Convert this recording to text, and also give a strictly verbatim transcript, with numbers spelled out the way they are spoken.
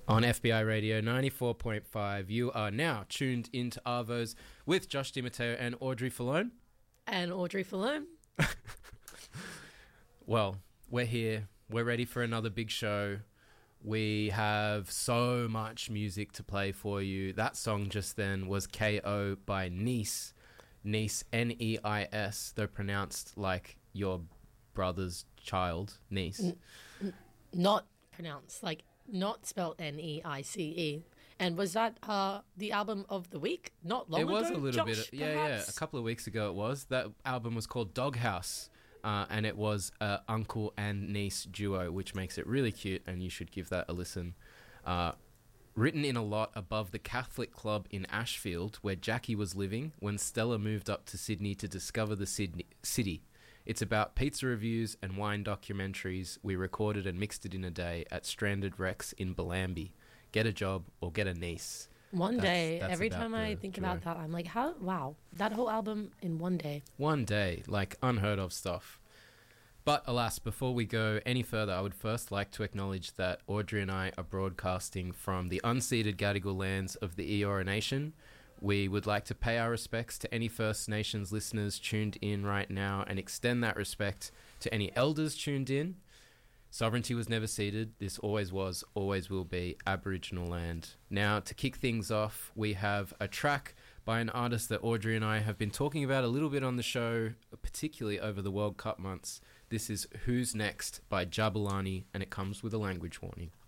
On F B I Radio ninety-four point five, you are now tuned into Arvos with Josh DiMatteo and Audrey Falone. And Audrey Falone. Well, we're here. We're ready for another big show. We have so much music to play for you. That song just then was K O by Neis. Neis, N E I S, though pronounced like your brother's child, Neis. N- n- not pronounced, like not spelled N E I C E. And was that uh, the album of the week? Not long ago, It was ago, a little Josh, bit. Yeah, perhaps? yeah. A couple of weeks ago it was. That album was called Doghouse. Uh, and it was uh, uncle and niece duo, which makes it really cute, and you should give that a listen. Uh, written in a lot above the Catholic club in Ashfield, where Jackie was living when Stella moved up to Sydney to discover the Sydney city. It's about pizza reviews and wine documentaries. We recorded and mixed it in a day at Stranded Rex in Bellambi. Get a job or get a niece. One That's- day, that's every about time I the think duo. about that, I'm like, how? Wow, that whole album in one day. One day, like unheard of stuff. But alas, before we go any further, I would first like to acknowledge that Audrey and I are broadcasting from the unceded Gadigal lands of the Eora Nation. We would like to pay our respects to any First Nations listeners tuned in right now and extend that respect to any elders tuned in. Sovereignty was never ceded. This always was, always will be Aboriginal land. Now, to kick things off, we have a track by an artist that Audrey and I have been talking about a little bit on the show, particularly over the World Cup months. This is Who's Next by Jabulani, and it comes with a language warning.